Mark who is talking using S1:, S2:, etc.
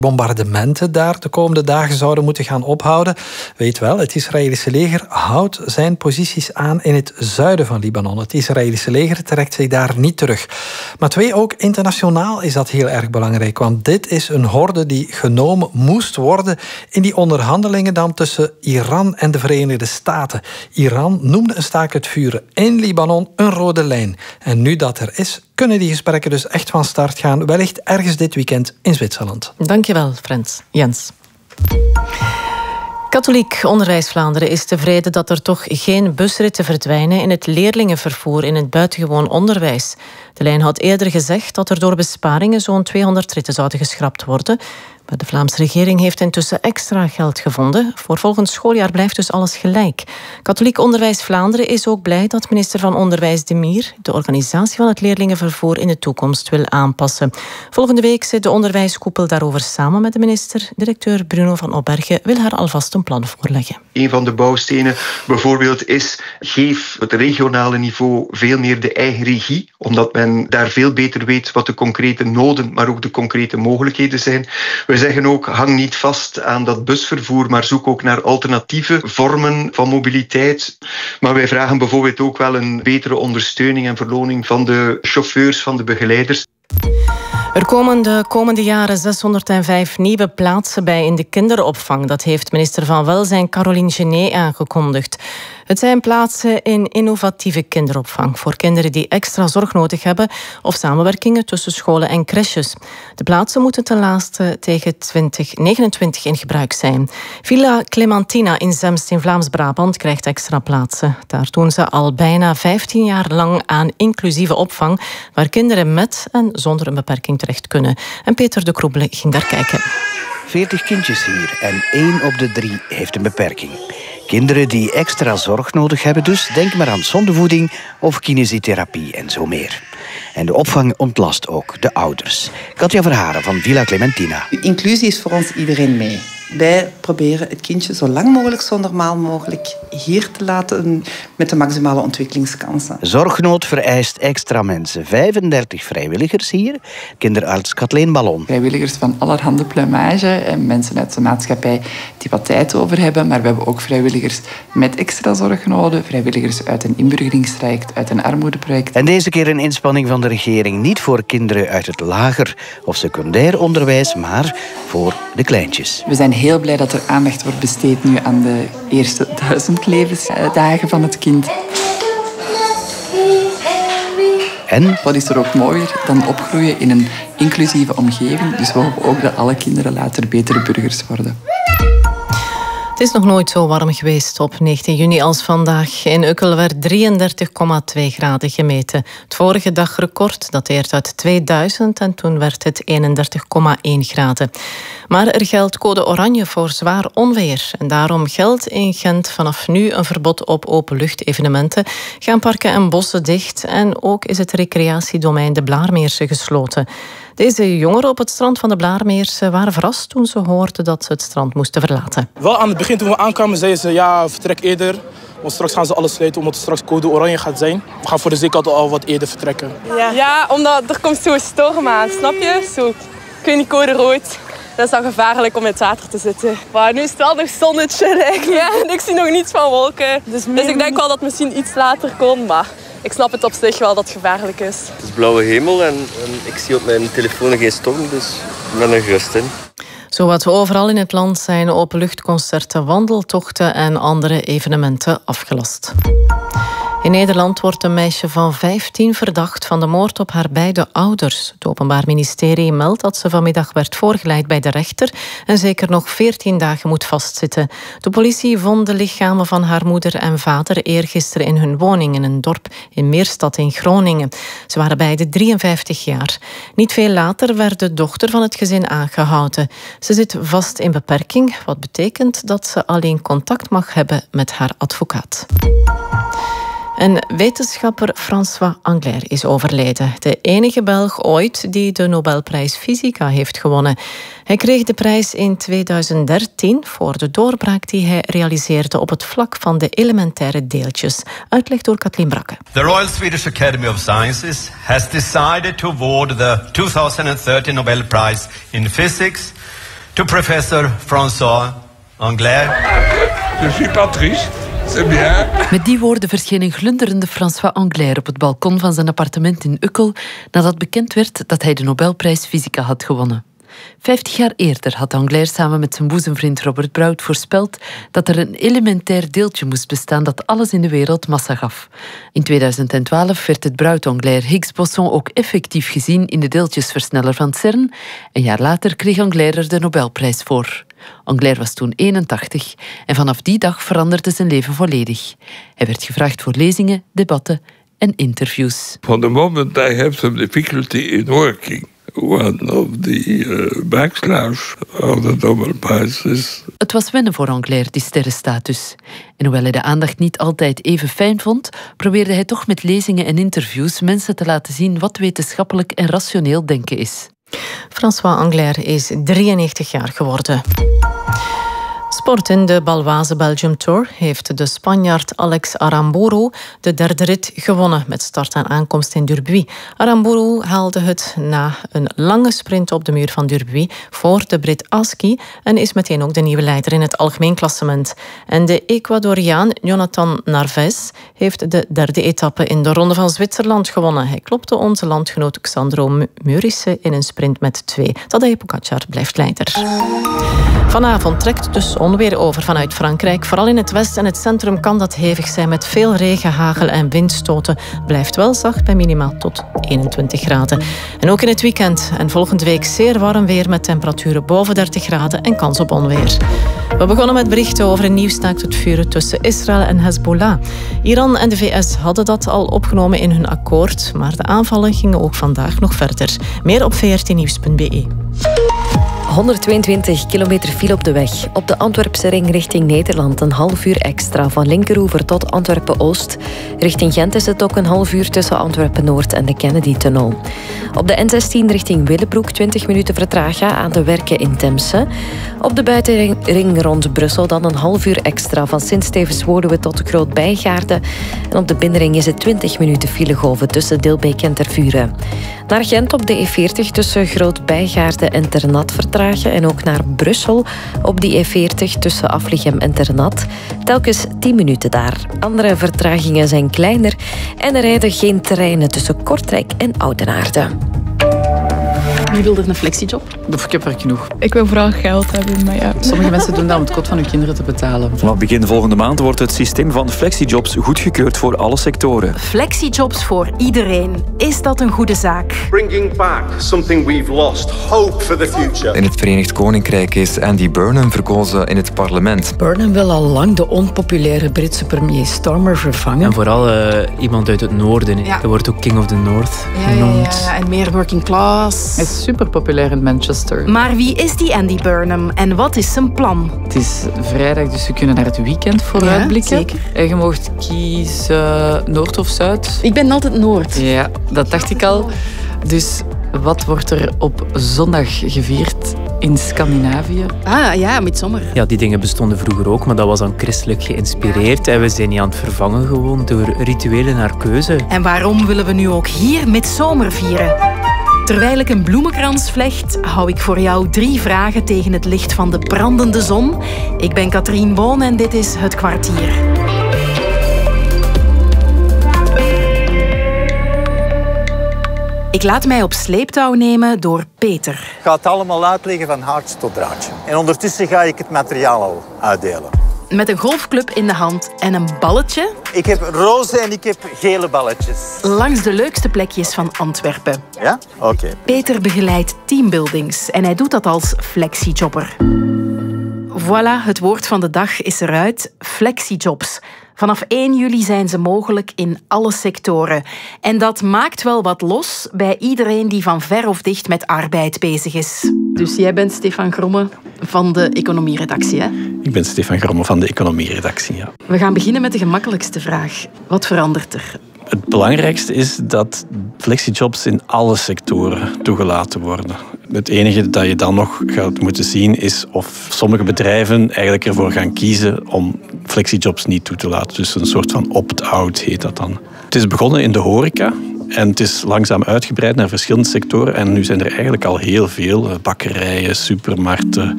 S1: bombardementen daar de komende dagen zouden moeten gaan ophouden. Weet wel, het Israëlische leger houdt zijn posities aan in het zuiden van Libanon. Het Israëlische leger trekt zich daar niet terug. Maar 2, ook internationaal is dat heel erg belangrijk, want dit is een horde die genomen moest worden in die onderhandelingen dan tussen Iran en de Verenigde Staten. Iran noemde een staakt het vuren in Libanon een rode lijn. En nu dat er is, kunnen die gesprekken dus echt van start gaan, wellicht ergens dit weekend in Zwitserland.
S2: Dankjewel, Frans. Jens. Katholiek Onderwijs Vlaanderen is tevreden dat er toch geen busritten verdwijnen in het leerlingenvervoer in het buitengewoon onderwijs. De lijn had eerder gezegd dat er door besparingen zo'n 200 ritten zouden geschrapt worden. Maar de Vlaamse regering heeft intussen extra geld gevonden. Voor volgend schooljaar blijft dus alles gelijk. Katholiek Onderwijs Vlaanderen is ook blij dat minister van Onderwijs De Mier de organisatie van het leerlingenvervoer in de toekomst wil aanpassen. Volgende week zit de onderwijskoepel daarover samen met de minister. Directeur Bruno van Opbergen wil haar alvast een plan voorleggen.
S3: Een van de bouwstenen bijvoorbeeld is: geef het regionale niveau veel meer de eigen regie, omdat men daar veel beter weet wat de concrete noden, maar ook de concrete mogelijkheden zijn. We zeggen ook: hang niet vast aan dat busvervoer, maar zoek ook naar alternatieve vormen van mobiliteit. Maar wij vragen bijvoorbeeld ook wel een betere ondersteuning en verloning van de chauffeurs, van de begeleiders.
S2: Er komen de komende jaren 605 nieuwe plaatsen bij in de kinderopvang. Dat heeft minister van Welzijn Caroline Genet aangekondigd. Het zijn plaatsen in innovatieve kinderopvang voor kinderen die extra zorg nodig hebben of samenwerkingen tussen scholen en crèches. De plaatsen moeten ten laatste tegen 2029 in gebruik zijn. Villa Clementina in Zemst in Vlaams-Brabant krijgt extra plaatsen. Daar doen ze al bijna 15 jaar lang aan inclusieve opvang, waar kinderen met en zonder een beperking terecht kunnen. En Peter de Kroebele ging daar kijken.
S4: 40 kindjes hier en 1 op de 3 heeft een beperking. Kinderen die extra zorg nodig hebben, dus denk maar aan zondevoeding of kinesietherapie en zo meer. En de opvang ontlast ook de ouders. Katja Verharen van Villa Clementina.
S5: Inclusie is voor ons iedereen mee. Wij proberen het kindje zo lang mogelijk, zo normaal mogelijk hier te laten met de maximale ontwikkelingskansen.
S4: Zorgnood vereist extra mensen. 35 vrijwilligers hier. Kinderarts Kathleen Ballon.
S6: Vrijwilligers van allerhande pluimage en mensen uit de maatschappij die wat tijd over hebben. Maar we hebben ook vrijwilligers met extra zorgnoden. Vrijwilligers uit een inburgeringstraject, uit een armoedeproject.
S4: En deze keer een inspanning van de regering. Niet voor kinderen uit het lager of secundair onderwijs, maar voor de kleintjes.
S6: We zijn heel blij dat er aandacht wordt besteed nu aan de eerste 1000 levensdagen van het kind.
S4: En
S6: wat is er ook mooier dan opgroeien in een inclusieve omgeving. Dus we hopen ook dat alle kinderen later betere burgers worden.
S2: Het is nog nooit zo warm geweest op 19 juni als vandaag. In Ukkel werd 33,2 graden gemeten. Het vorige dagrecord dateert uit 2000 en toen werd het 31,1 graden. Maar er geldt code oranje voor zwaar onweer. En daarom geldt in Gent vanaf nu een verbod op openluchtevenementen. Gaan parken en bossen dicht en ook is het recreatiedomein de Blaarmeerse gesloten. Deze jongeren op het strand van de Blaarmeerse waren verrast toen ze hoorden dat ze het strand moesten verlaten.
S7: Wel aan het begin toen we aankwamen zeiden ze ja, vertrek eerder. Want straks gaan ze alles sluiten omdat het straks code oranje gaat zijn. We gaan voor de zekerheid al wat eerder vertrekken.
S8: Ja, omdat er komt zo'n storm aan, snap je? Zo, ik weet niet, code rood. Dat is dan gevaarlijk om in het water te zitten. Maar nu is het wel nog zonnetje. Ja, en ik zie nog niets van wolken. Dus ik denk wel dat het misschien iets later komt, maar ik snap het op zich wel dat het gevaarlijk is.
S9: Het is blauwe hemel en ik zie op mijn telefoon geen storm, dus ik ben er gerust in.
S2: Zowat overal in het land zijn openluchtconcerten, wandeltochten en andere evenementen afgelast. In Nederland wordt een meisje van 15 verdacht van de moord op haar beide ouders. Het Openbaar Ministerie meldt dat ze vanmiddag werd voorgeleid bij de rechter en zeker nog 14 dagen moet vastzitten. De politie vond de lichamen van haar moeder en vader eergisteren in hun woning in een dorp in Meerstad in Groningen. Ze waren beide 53 jaar. Niet veel later werd de dochter van het gezin aangehouden. Ze zit vast in beperking, wat betekent dat ze alleen contact mag hebben met haar advocaat. En wetenschapper François Englert is overleden. De enige Belg ooit die de Nobelprijs Fysica heeft gewonnen. Hij kreeg de prijs in 2013 voor de doorbraak die hij realiseerde op het vlak van de elementaire deeltjes. Uitleg door Kathleen Brakke.
S10: The Royal Swedish Academy of Sciences has decided to award the 2013 Nobel Prize in Physics to Professor François Anglais.
S11: Je suis pas trieste. C'est bien.
S12: Met die woorden verscheen een glunderende François Anglais op het balkon van zijn appartement in Uckel nadat bekend werd dat hij de Nobelprijs Fysica had gewonnen. 50 jaar eerder had Anglais samen met zijn boezemvriend Robert Brout voorspeld dat er een elementair deeltje moest bestaan dat alles in de wereld massa gaf. In 2012 werd het Brout-Anglais-Higgs-boson ook effectief gezien in de deeltjesversneller van CERN. Een jaar later kreeg Anglais er de Nobelprijs voor. Anglais was toen 81 en vanaf die dag veranderde zijn leven volledig. Hij werd gevraagd voor lezingen, debatten en interviews.
S11: From the moment I have some difficulty in working, one of the backslash of the Nobel Prize is...
S12: Het was wennen voor Anglais, die sterrenstatus. En hoewel hij de aandacht niet altijd even fijn vond, probeerde hij toch met lezingen en interviews mensen te laten zien wat wetenschappelijk en rationeel denken is.
S2: François Anglais is 93 jaar geworden. Sport in de Baloise Belgium Tour heeft de Spanjaard Alex Aramburu de derde rit gewonnen met start en aankomst in Durbuy. Aramburu haalde het na een lange sprint op de muur van Durbuy voor de Brit Aski en is meteen ook de nieuwe leider in het algemeen klassement. En de Ecuadoriaan Jonathan Narvaez heeft de derde etappe in de Ronde van Zwitserland gewonnen. Hij klopte onze landgenoot Xandro Meurice in een sprint met 2. Tadej Pogačar blijft leider. Vanavond trekt de zon weer over vanuit Frankrijk. Vooral in het westen en het centrum kan dat hevig zijn met veel regen, hagel en windstoten. Blijft wel zacht bij minimaal tot 21 graden. En ook in het weekend en volgende week zeer warm weer met temperaturen boven 30 graden en kans op onweer. We begonnen met berichten over een nieuw staakt het vuren tussen Israël en Hezbollah. Iran en de VS hadden dat al opgenomen in hun akkoord, maar de aanvallen gingen ook vandaag nog verder. Meer op vrtnieuws.be.
S13: 122 kilometer file op de weg. Op de Antwerpse ring richting Nederland een half uur extra. Van Linkeroever tot Antwerpen-Oost. Richting Gent is het ook een half uur tussen Antwerpen-Noord en de Kennedy-tunnel. Op de N16 richting Willebroek 20 minuten vertragen aan de werken in Temse. Op de buitenring rond Brussel dan een half uur extra. Van Sint-Stevens-Woluwe tot Groot-Bijgaarde. En op de binnenring is het 20 minuten filegolven tussen Dilbeek en Tervuren. Naar Gent op de E40 tussen Groot-Bijgaarde en Ternat vertragen. En ook naar Brussel op die E40 tussen Aflichem en Ternat. Telkens 10 minuten daar. Andere vertragingen zijn kleiner en er rijden geen treinen tussen Kortrijk en Oudenaarde.
S6: Wie wil er een flexiejob? Of ik heb er genoeg.
S14: Ik wil vooral geld hebben, maar ja.
S6: Sommige mensen doen dat om het kot van hun kinderen te betalen.
S15: Vanaf begin volgende maand wordt het systeem van flexijobs goedgekeurd voor alle sectoren.
S16: Flexijobs voor iedereen. Is dat een goede zaak?
S17: Bringing back something we've lost. Hope for the future.
S18: In het Verenigd Koninkrijk is Andy Burnham verkozen in het parlement.
S19: Burnham wil al lang de onpopulaire Britse premier Starmer vervangen.
S20: En vooral iemand uit het noorden. Ja. Hij wordt ook King of the North genoemd.
S16: Ja, en meer working class.
S6: Hij is super populair in Manchester.
S16: Maar wie is die Andy Burnham en wat is zijn plan?
S6: Het is vrijdag, dus we kunnen naar het weekend vooruitblikken.
S16: Ja, zeker.
S6: En je mocht kiezen Noord of Zuid.
S16: Ik ben altijd Noord.
S6: Ja, dat dacht ik al. Dus wat wordt er op zondag gevierd in Scandinavië?
S16: Ah ja, midzomer.
S20: Ja, die dingen bestonden vroeger ook, maar dat was dan christelijk geïnspireerd. En we zijn niet aan het vervangen gewoon door rituelen naar keuze.
S16: En waarom willen we nu ook hier midzomer vieren? Terwijl ik een bloemenkrans vlecht, hou ik voor jou 3 vragen tegen het licht van de brandende zon. Ik ben Katrien Boon en dit is Het Kwartier. Ik laat mij op sleeptouw nemen door Peter.
S21: Ik ga het allemaal uitleggen van haartje tot draadje. En ondertussen ga ik het materiaal al uitdelen.
S16: Met een golfclub in de hand en een balletje.
S21: Ik heb roze en ik heb gele balletjes.
S16: Langs de leukste plekjes van Antwerpen.
S21: Ja? Oké.
S16: Peter begeleidt teambuildings en hij doet dat als flexijobber. Voilà, het woord van de dag is eruit. Flexijobs. Vanaf 1 juli zijn ze mogelijk in alle sectoren. En dat maakt wel wat los bij iedereen die van ver of dicht met arbeid bezig is. Dus jij bent Stefan Gromme van de economieredactie, hè?
S22: Ik ben Stefan Gromme van de economieredactie, ja.
S16: We gaan beginnen met de gemakkelijkste vraag. Wat verandert er?
S22: Het belangrijkste is dat flexijobs in alle sectoren toegelaten worden. Het enige dat je dan nog gaat moeten zien is of sommige bedrijven eigenlijk ervoor gaan kiezen om flexijobs niet toe te laten. Dus een soort van opt-out heet dat dan. Het is begonnen in de horeca en het is langzaam uitgebreid naar verschillende sectoren. En nu zijn er eigenlijk al heel veel bakkerijen, supermarkten,